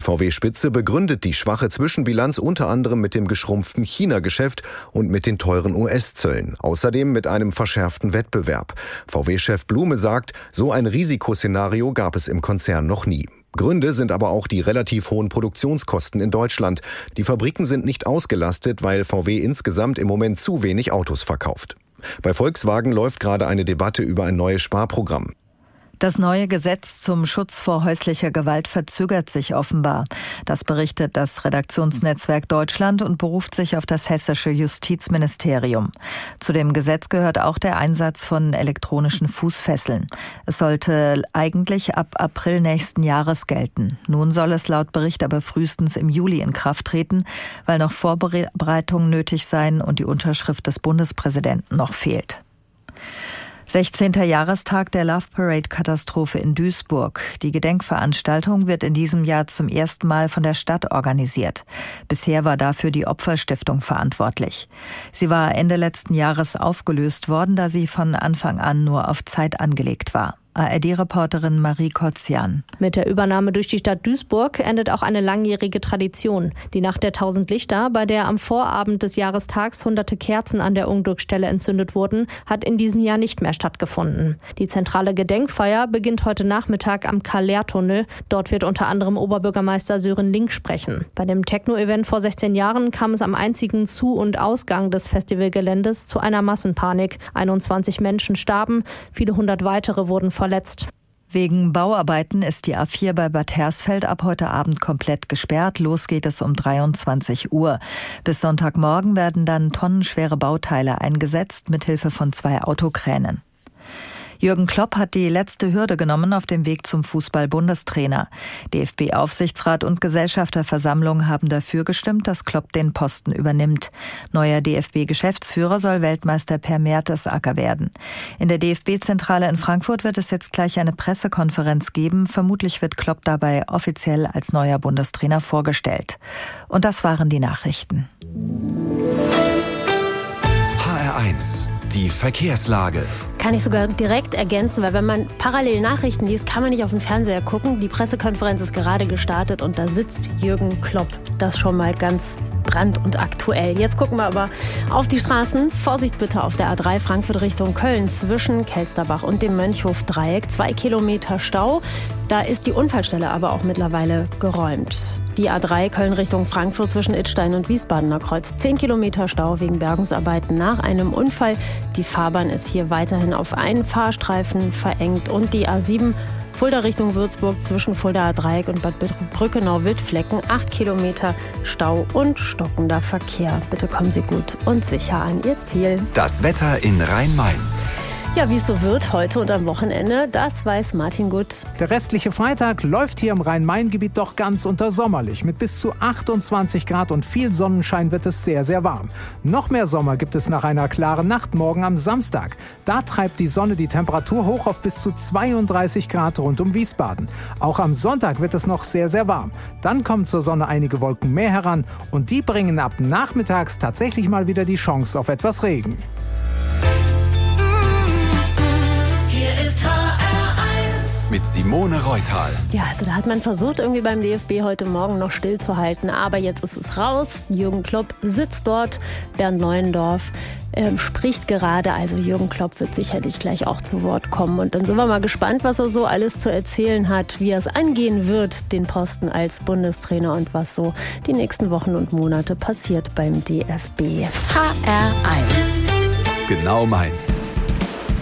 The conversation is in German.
Die VW-Spitze begründet die schwache Zwischenbilanz unter anderem mit dem geschrumpften China-Geschäft und mit den teuren US-Zöllen. Außerdem mit einem verschärften Wettbewerb. VW-Chef Blume sagt, so ein Risikoszenario gab es im Konzern noch nie. Gründe sind aber auch die relativ hohen Produktionskosten in Deutschland. Die Fabriken sind nicht ausgelastet, weil VW insgesamt im Moment zu wenig Autos verkauft. Bei Volkswagen läuft gerade eine Debatte über ein neues Sparprogramm. Das neue Gesetz zum Schutz vor häuslicher Gewalt verzögert sich offenbar. Das berichtet das Redaktionsnetzwerk Deutschland und beruft sich auf das hessische Justizministerium. Zu dem Gesetz gehört auch der Einsatz von elektronischen Fußfesseln. Es sollte eigentlich ab April nächsten Jahres gelten. Nun soll es laut Bericht aber frühestens im Juli in Kraft treten, weil noch Vorbereitungen nötig seien und die Unterschrift des Bundespräsidenten noch fehlt. 16. Jahrestag der Love Parade-Katastrophe in Duisburg. Die Gedenkveranstaltung wird in diesem Jahr zum ersten Mal von der Stadt organisiert. Bisher war dafür die Opferstiftung verantwortlich. Sie war Ende letzten Jahres aufgelöst worden, da sie von Anfang an nur auf Zeit angelegt war. ARD-Reporterin Marie Kotzian. Mit der Übernahme durch die Stadt Duisburg endet auch eine langjährige Tradition. Die Nacht der 1000 Lichter, bei der am Vorabend des Jahrestags hunderte Kerzen an der Unglücksstelle entzündet wurden, hat in diesem Jahr nicht mehr stattgefunden. Die zentrale Gedenkfeier beginnt heute Nachmittag am Karl-Lehr-Tunnel. Dort wird unter anderem Oberbürgermeister Sören Link sprechen. Bei dem Techno-Event vor 16 Jahren kam es am einzigen Zu- und Ausgang des Festivalgeländes zu einer Massenpanik. 21 Menschen starben, viele hundert weitere wurden verletzt. Wegen Bauarbeiten ist die A4 bei Bad Hersfeld ab heute Abend komplett gesperrt. Los geht es um 23 Uhr. Bis Sonntagmorgen werden dann tonnenschwere Bauteile eingesetzt, mithilfe von 2 Autokränen. Jürgen Klopp hat die letzte Hürde genommen auf dem Weg zum Fußball-Bundestrainer. DFB-Aufsichtsrat und Gesellschafterversammlung haben dafür gestimmt, dass Klopp den Posten übernimmt. Neuer DFB-Geschäftsführer soll Weltmeister Per Mertesacker werden. In der DFB-Zentrale in Frankfurt wird es jetzt gleich eine Pressekonferenz geben. Vermutlich wird Klopp dabei offiziell als neuer Bundestrainer vorgestellt. Und das waren die Nachrichten. HR1, die Verkehrslage. Kann ich sogar direkt ergänzen, weil wenn man parallel Nachrichten liest, kann man nicht auf den Fernseher gucken. Die Pressekonferenz ist gerade gestartet und da sitzt Jürgen Klopp. Das schon mal ganz brand- und aktuell. Jetzt gucken wir aber auf die Straßen. Vorsicht bitte auf der A3 Frankfurt Richtung Köln zwischen Kelsterbach und dem Mönchhof-Dreieck. 2 Kilometer Stau. Da ist die Unfallstelle aber auch mittlerweile geräumt. Die A3 Köln Richtung Frankfurt zwischen Idstein und Wiesbadener Kreuz. 10 Kilometer Stau wegen Bergungsarbeiten nach einem Unfall. Die Fahrbahn ist hier weiterhin auf einen Fahrstreifen verengt. Und die A7 Fulda Richtung Würzburg zwischen Fuldaer Dreieck und Bad Brückenau-Wildflecken. 8 Kilometer Stau und stockender Verkehr. Bitte kommen Sie gut und sicher an Ihr Ziel. Das Wetter in Rhein-Main. Ja, wie es so wird heute und am Wochenende, das weiß Martin Gut. Der restliche Freitag läuft hier im Rhein-Main-Gebiet doch ganz untersommerlich. Mit bis zu 28 Grad und viel Sonnenschein wird es sehr, sehr warm. Noch mehr Sommer gibt es nach einer klaren Nacht morgen am Samstag. Da treibt die Sonne die Temperatur hoch auf bis zu 32 Grad rund um Wiesbaden. Auch am Sonntag wird es noch sehr, sehr warm. Dann kommen zur Sonne einige Wolken mehr heran und die bringen ab nachmittags tatsächlich mal wieder die Chance auf etwas Regen. Mit Simone Reutal. Ja, also da hat man versucht, irgendwie beim DFB heute Morgen noch stillzuhalten. Aber jetzt ist es raus. Jürgen Klopp sitzt dort. Bernd Neuendorf spricht gerade. Also Jürgen Klopp wird sicherlich gleich auch zu Wort kommen. Und dann sind wir mal gespannt, was er so alles zu erzählen hat, wie er es angehen wird, den Posten als Bundestrainer und was so die nächsten Wochen und Monate passiert beim DFB. HR1. Genau meins.